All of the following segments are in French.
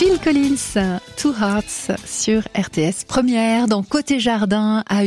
Phil Collins, Two Hearts sur RTS. Première dans Côté Jardin à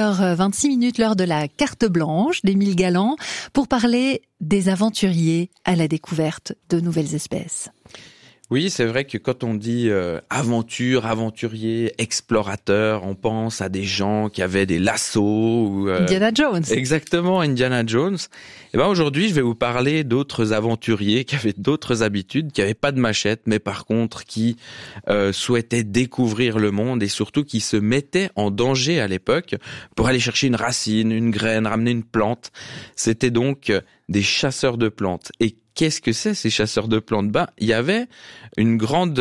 8h26, l'heure de la carte blanche d'Émile Galland pour parler des aventuriers à la découverte de nouvelles espèces. Oui, c'est vrai que quand on dit aventure, aventurier, explorateur, on pense à des gens qui avaient des lassos ou Indiana Jones. Exactement, Indiana Jones. Et ben aujourd'hui, je vais vous parler d'autres aventuriers qui avaient d'autres habitudes, qui avaient pas de machette, mais par contre qui souhaitaient découvrir le monde et surtout qui se mettaient en danger à l'époque pour aller chercher une racine, une graine, ramener une plante. C'était donc des chasseurs de plantes. Et qu'est-ce que c'est ces chasseurs de plantes ? Il y avait une grande,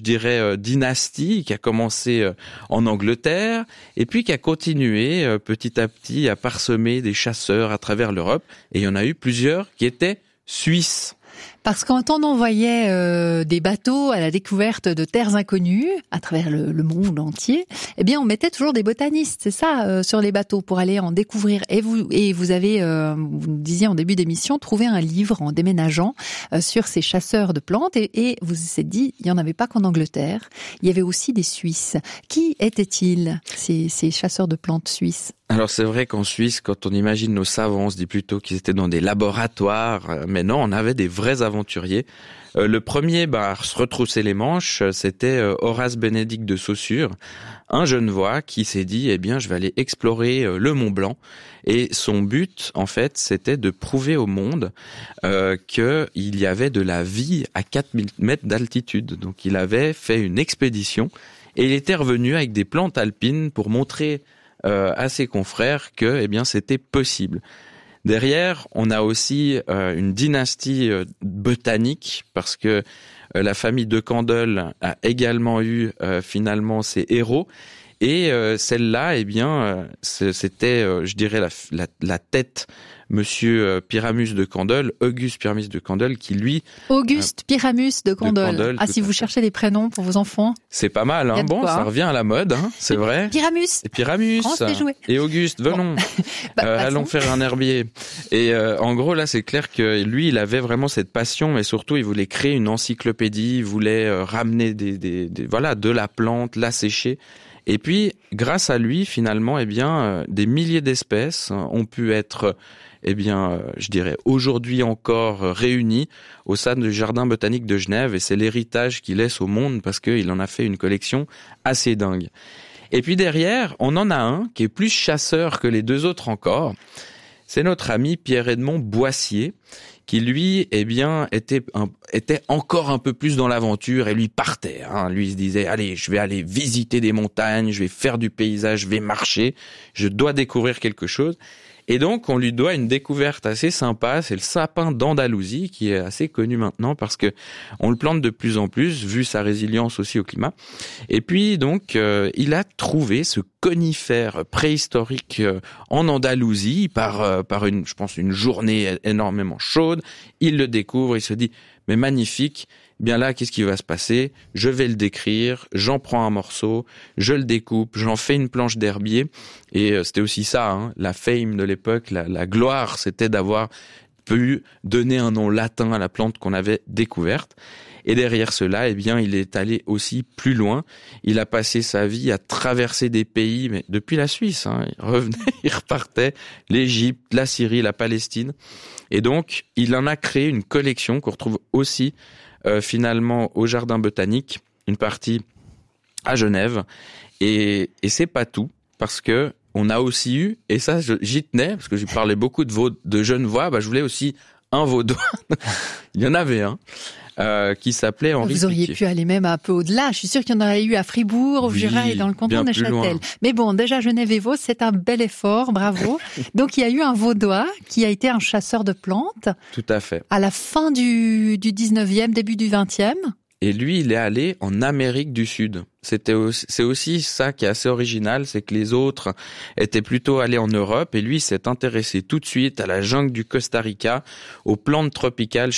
dynastie qui a commencé en Angleterre et puis qui a continué petit à petit à parsemer des chasseurs à travers l'Europe. Et il y en a eu plusieurs qui étaient suisses. Parce que quand on envoyait des bateaux à la découverte de terres inconnues à travers le monde entier, eh bien on mettait toujours des botanistes, c'est ça, sur les bateaux pour aller en découvrir. Et vous avez, vous nous disiez en début d'émission, trouvé un livre en déménageant sur ces chasseurs de plantes et vous vous êtes dit, il n'y en avait pas qu'en Angleterre, il y avait aussi des Suisses. Qui étaient-ils, ces chasseurs de plantes suisses ? Alors c'est vrai qu'en Suisse, quand on imagine nos savants, on se dit plutôt qu'ils étaient dans des laboratoires, mais non, on avait des vrais aventuriers. Le premier à se retrousser les manches, c'était Horace Bénédicte de Saussure, un Genevois qui s'est dit, eh bien, je vais aller explorer le Mont Blanc. Et son but, en fait, c'était de prouver au monde qu'il y avait de la vie à 4000 mètres d'altitude. Donc il avait fait une expédition et il était revenu avec des plantes alpines pour montrer à ses confrères que, eh bien, c'était possible. Derrière, on a aussi une dynastie botanique parce que la famille de Candolle a également eu finalement ses héros. Et celle-là, eh bien, c'était, je dirais, la tête, Monsieur Pyramus de Candolle, Auguste Pyramus de Candolle, qui lui... Auguste Pyramus de Candolle. Si vous cherchez des prénoms pour vos enfants. C'est pas mal, hein. Bon, ça revient à la mode, hein, c'est vrai. Pyramus. Et Pyramus. Et Auguste, venons. Allons faire un herbier. Et en gros, là, c'est clair que lui, il avait vraiment cette passion, mais surtout, il voulait créer une encyclopédie, il voulait ramener de la plante, la sécher. Et puis, grâce à lui, finalement, eh bien, des milliers d'espèces ont pu être, eh bien, je dirais, aujourd'hui encore réunies au sein du Jardin botanique de Genève. Et c'est l'héritage qu'il laisse au monde parce qu'il en a fait une collection assez dingue. Et puis derrière, on en a un qui est plus chasseur que les deux autres encore. C'est notre ami Pierre-Edmond Boissier, qui lui, eh bien, était encore un peu plus dans l'aventure et lui partait. Lui, il se disait, allez, je vais aller visiter des montagnes, je vais faire du paysage, je vais marcher, je dois découvrir quelque chose. Et donc, on lui doit une découverte assez sympa, c'est le sapin d'Andalousie, qui est assez connu maintenant parce que on le plante de plus en plus, vu sa résilience aussi au climat. Et puis, donc, il a trouvé ce conifère préhistorique en Andalousie par une journée énormément chaude. Il le découvre, il se dit, mais magnifique. Bien là, qu'est-ce qui va se passer ? Je vais le décrire, j'en prends un morceau, je le découpe, j'en fais une planche d'herbier. Et c'était aussi ça, la fame de l'époque, la gloire, c'était d'avoir pu donner un nom latin à la plante qu'on avait découverte. Et derrière cela, eh bien, il est allé aussi plus loin. Il a passé sa vie à traverser des pays, mais depuis la Suisse, il revenait, il repartait, l'Égypte, la Syrie, la Palestine. Et donc, il en a créé une collection qu'on retrouve aussi finalement au Jardin botanique, une partie à Genève. Et c'est pas tout, parce que on a aussi eu, et ça j'y tenais, parce que j'ai parlé beaucoup de Genevois, je voulais aussi un Vaudois. Il y en avait un. Qui s'appelait Henri Vous auriez Piquet. pu aller même un peu au-delà. Je suis sûre qu'il y en aurait eu à Fribourg, au Jura et dans le canton de Châtel. Mais bon, déjà Genève et Vaud, c'est un bel effort, bravo. Donc il y a eu un Vaudois qui a été un chasseur de plantes. Tout à fait. À la fin du 19e, début du 20e. Et lui, il est allé en Amérique du Sud. C'est aussi ça qui est assez original, c'est que les autres étaient plutôt allés en Europe et lui s'est intéressé tout de suite à la jungle du Costa Rica, aux plantes tropicales